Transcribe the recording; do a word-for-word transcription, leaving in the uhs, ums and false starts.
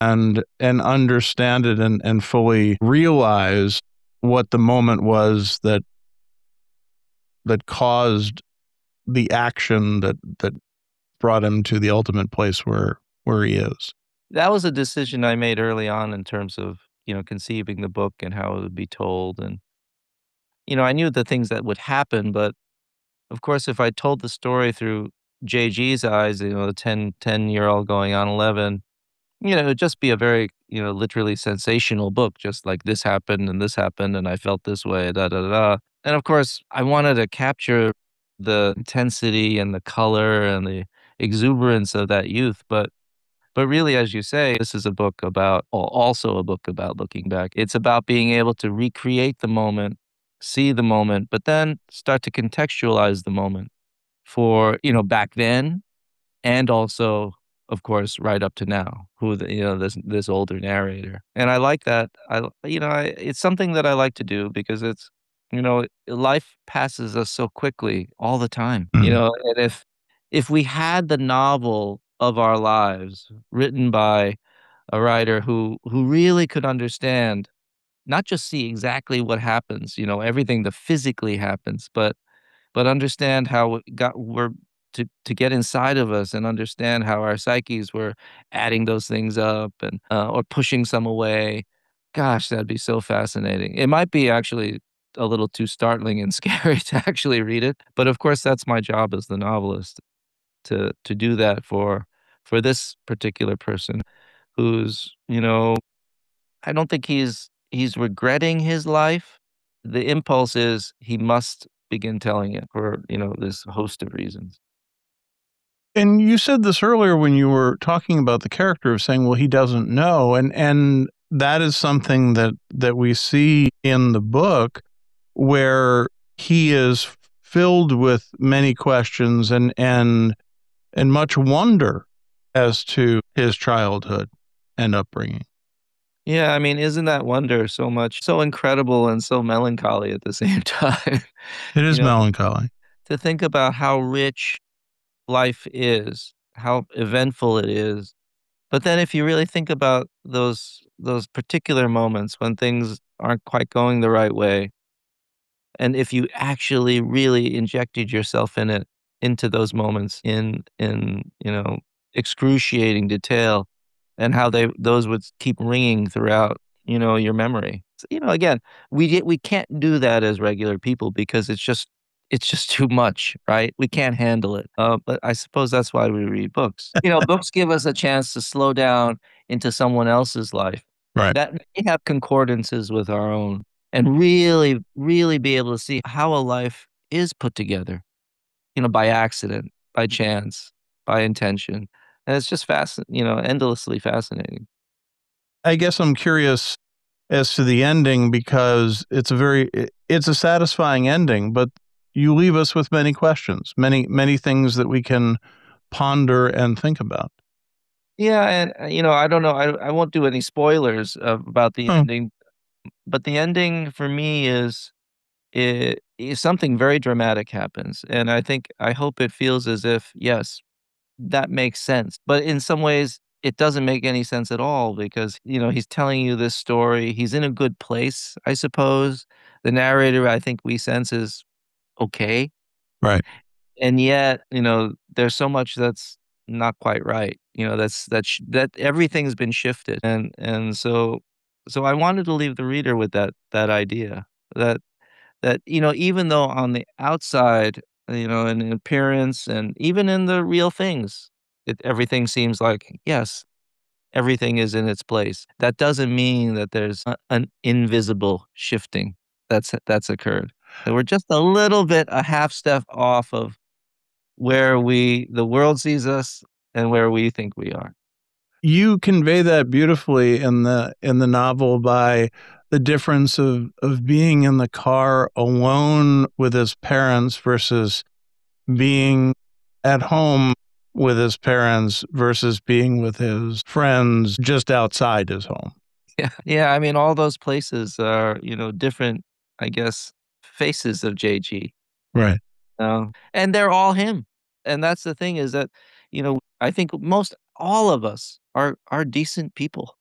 and and understand it and, and fully realize what the moment was that that caused the action that that brought him to the ultimate place where where he is. That was a decision I made early on in terms of, you know, conceiving the book and how it would be told, and, you know, I knew the things that would happen, but, of course, if I told the story through J G's eyes, you know, the ten ten-year-old going on eleven, you know, it'd just be a very, you know, literally sensational book, just like this happened and this happened and I felt this way, da da da. da. And of course, I wanted to capture the intensity and the color and the exuberance of that youth, but but really, as you say, this is a book about, al- also a book about looking back. It's about being able to recreate the moment, see the moment, but then start to contextualize the moment for, you know, back then and also, of course, right up to now, who the, you know, this this older narrator. And I like that. I you know, I, it's something that I like to do because it's, you know, life passes us so quickly all the time. You Mhm. know, and if if we had the novel of our lives written by a writer who who really could understand, not just see exactly what happens, you know, everything that physically happens, but but understand how it got we're to to get inside of us and understand how our psyches were adding those things up and uh, or pushing some away. Gosh, that'd be so fascinating. It might be actually a little too startling and scary to actually read it, but of course that's my job as the novelist to to do that for for this particular person who's, you know, I don't think he's he's regretting his life. The impulse is he must begin telling it for, you know, this host of reasons. And you said this earlier when you were talking about the character of saying, well, he doesn't know. And and that is something that that we see in the book where he is filled with many questions and and and much wonder as to his childhood and upbringing. Yeah, I mean, isn't that wonder so much so incredible and so melancholy at the same time? It You is know, melancholy. to think about how rich life is, how eventful it is. But then if you really think about those those particular moments when things aren't quite going the right way, and if you actually really injected yourself in it, into those moments in in, you know, excruciating detail, and how they those would keep ringing throughout, you know, your memory. So, you know, again, we get we can't do that as regular people because it's just it's just too much, right? We can't handle it. Uh, but I suppose that's why we read books. You know, books give us a chance to slow down into someone else's life Right. that may have concordances with our own and really, really be able to see how a life is put together, you know, by accident, by chance, by intention. And it's just fascinating, you know, endlessly fascinating. I guess I'm curious as to the ending because it's a very i- it's a satisfying ending, but you leave us with many questions, many many things that we can ponder and think about. Yeah, and uh, you know, I don't know, I I won't do any spoilers of, about the Oh, ending, but the ending for me is it is something very dramatic happens, and I think I hope it feels as if yes, that makes sense. But in some ways, it doesn't make any sense at all because, you know, he's telling you this story. He's in a good place, I suppose. The narrator, I think we sense is okay. right. And yet, you know, there's so much that's not quite right. You know, that's that sh- that everything's been shifted. And and so so I wanted to leave the reader with that that idea that that, you know, even though on the outside, you know, in appearance and even in the real things, it, everything seems like, yes, everything is in its place. That doesn't mean that there's a, an invisible shifting that's that's occurred. That we're just a little bit, a half step off of where we, the world sees us and where we think we are. You convey that beautifully in the in the novel by the difference of of being in the car alone with his parents versus being at home with his parents versus being with his friends just outside his home. Yeah. Yeah. I mean, all those places are, you know, different, I guess, faces of J G. Right. No, and they're all him, and that's the thing is that, you know, I think most all of us are are decent people.